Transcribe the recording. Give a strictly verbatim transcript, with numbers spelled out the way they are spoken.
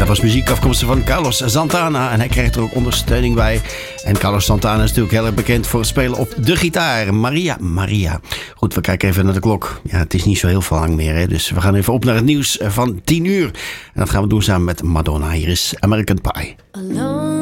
was muziek afkomstig van Carlos Santana. En hij krijgt er ook ondersteuning bij. En Carlos Santana is natuurlijk heel erg bekend voor het spelen op de gitaar. Maria, Maria. Goed, we kijken even naar de klok. Ja, het is niet zo heel veel lang meer. Hè? Dus we gaan even op naar het nieuws van tien uur. En dat gaan we doen samen met Madonna. Hier is American Pie.